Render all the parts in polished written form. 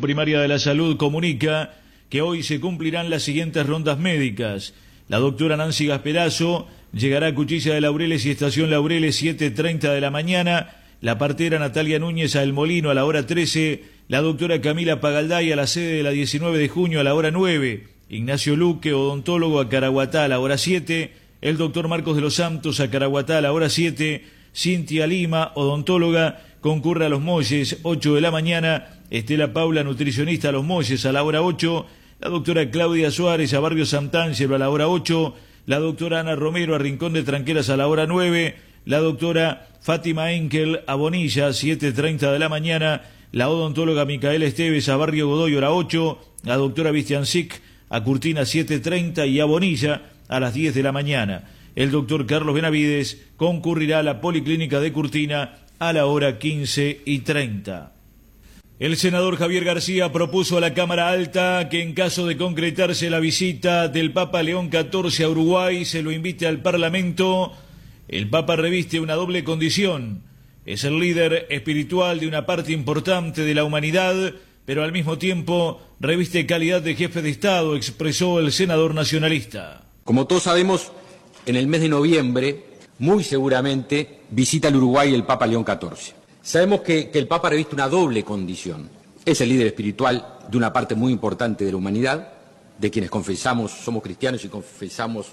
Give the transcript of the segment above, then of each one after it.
Primaria de la Salud comunica que hoy se cumplirán las siguientes rondas médicas. La doctora Nancy Gasperazo llegará a Cuchilla de Laureles y Estación Laureles 7:30 de la mañana. La partera Natalia Núñez a El Molino a la hora 13. La doctora Camila Pagalday a la sede de la 19 de junio a la hora 9. Ignacio Luque, odontólogo, a Caraguatá a la hora 7. El doctor Marcos de los Santos a Caraguatá a la hora 7. Cintia Lima, odontóloga, concurre a Los Molles, 8 de la mañana. Estela Paula, nutricionista, a Los Molles a la hora 8. La doctora Claudia Suárez a Barrio Sant'Angelo a la hora 8. La doctora Ana Romero a Rincón de Tranqueras a la hora 9. La doctora Fátima Enkel a Bonilla, 7:30 de la mañana. La odontóloga Micaela Esteves a Barrio Godoy, hora 8. La doctora Vistiancic a Curtina, 7:30 y a Bonilla a las 10 de la mañana. El doctor Carlos Benavides concurrirá a la Policlínica de Curtina a la hora 15:30. El senador Javier García propuso a la Cámara Alta que en caso de concretarse la visita del Papa León XIV a Uruguay se lo invite al Parlamento. El Papa reviste una doble condición. Es el líder espiritual de una parte importante de la humanidad, pero al mismo tiempo reviste calidad de jefe de Estado, expresó el senador nacionalista. Como todos sabemos, en el mes de noviembre, muy seguramente, visita el Uruguay el Papa León XIV. Sabemos que el Papa reviste una doble condición. Es el líder espiritual de una parte muy importante de la humanidad, de quienes confesamos, somos cristianos y confesamos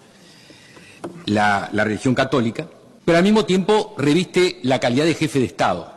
la religión católica, pero al mismo tiempo reviste la calidad de jefe de Estado,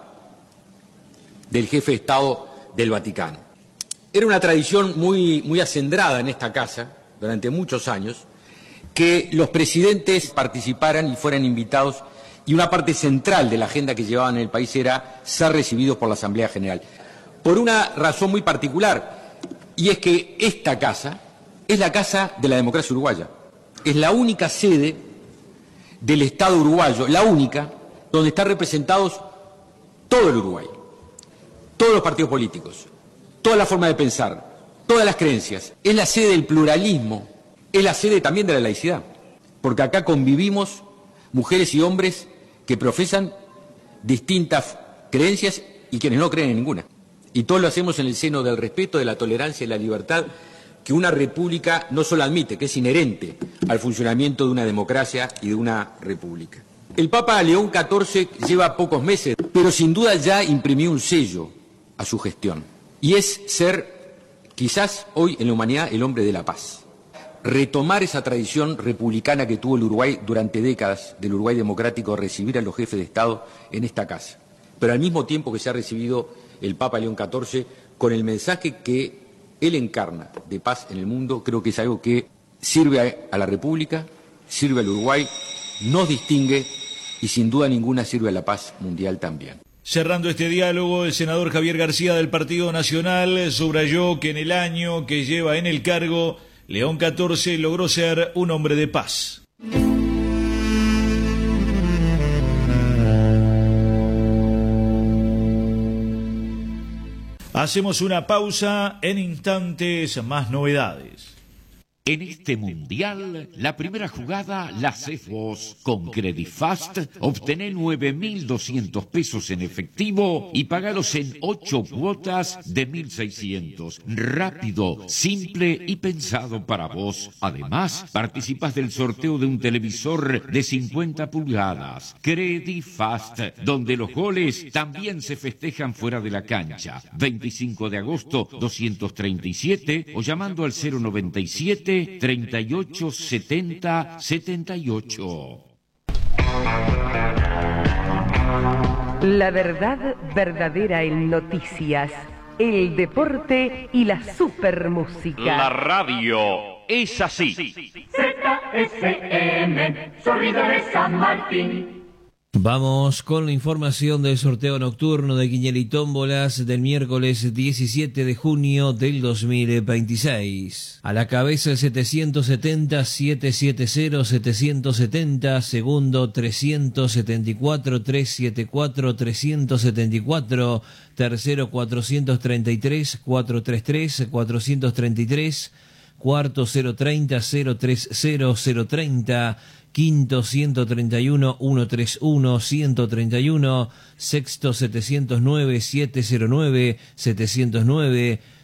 del jefe de Estado del Vaticano. Era una tradición muy acendrada en esta casa, durante muchos años, que los presidentes participaran y fueran invitados, y una parte central de la agenda que llevaban en el país era ser recibidos por la Asamblea General. Por una razón muy particular, y es que esta casa es la casa de la democracia uruguaya. Es la única sede del Estado uruguayo, la única, donde están representados todo el Uruguay, todos los partidos políticos, toda la forma de pensar, todas las creencias. Es la sede del pluralismo, es la sede también de la laicidad, porque acá convivimos mujeres y hombres que profesan distintas creencias y quienes no creen en ninguna. Y todo lo hacemos en el seno del respeto, de la tolerancia y la libertad que una república no solo admite, que es inherente al funcionamiento de una democracia y de una república. El Papa León XIV lleva pocos meses, pero sin duda ya imprimió un sello a su gestión. Y es ser, quizás hoy en la humanidad, el hombre de la paz. Retomar esa tradición republicana que tuvo el Uruguay durante décadas, del Uruguay democrático, de recibir a los jefes de Estado en esta casa. Pero al mismo tiempo que se ha recibido el Papa León XIV con el mensaje que él encarna de paz en el mundo, creo que es algo que sirve a la República, sirve al Uruguay, nos distingue y sin duda ninguna sirve a la paz mundial también. Cerrando este diálogo, el senador Javier García del Partido Nacional subrayó que en el año que lleva en el cargo, León XIV logró ser un hombre de paz. Hacemos una pausa, en instantes más novedades. En este mundial, la primera jugada la haces vos. Con Credifast, obtené 9.200 pesos en efectivo y pagalos en 8 cuotas de 1.600. Rápido, simple y pensado para vos. Además, participas del sorteo de un televisor de 50 pulgadas. Credifast, donde los goles también se festejan fuera de la cancha. 25 de agosto, 237 o llamando al 097 38 70 78. La verdad verdadera en noticias, el deporte y la supermúsica. La radio es así. ZFM, Sonido de San Martín. Vamos con la información del sorteo nocturno de Quiniela y Tómbolas del miércoles 17 de junio del 2026. A la cabeza el 770-770-770, segundo 374-374-374, tercero 433-433-433, cuarto 030-030-030, quinto 131-131, 131, sexto 709-709, 709,